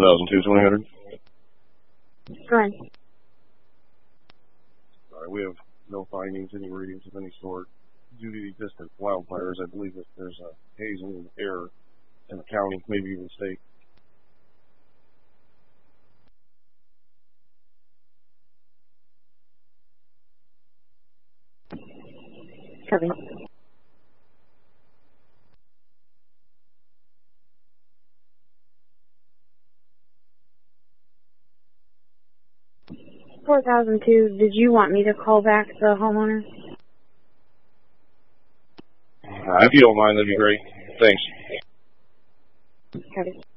1002-2000. Go ahead. All right, we have no findings, any readings of any sort. Due to the distant wildfires, I believe that there's a hazing in the air in the county, maybe even state. Copy. $4,002. Did you want me to call back the homeowner? If you don't mind, that'd be great. Thanks. Copy.